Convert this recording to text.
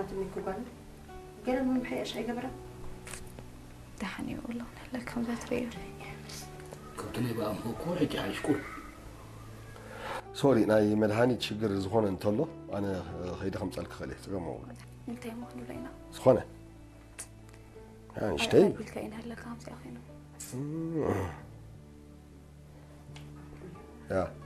من كبار قال من بحياش أي جبرة دحني والله لك كم ذات ريال كنت لي بقى مكورة عايش كل سوري ناي مدهاني شجر زخونة انتلو أنا هيدا 5 ألف خليه تقوموا انت يا مخلو لينا زخونة يعني اشتي بالكائن هلا 5 أخينا يا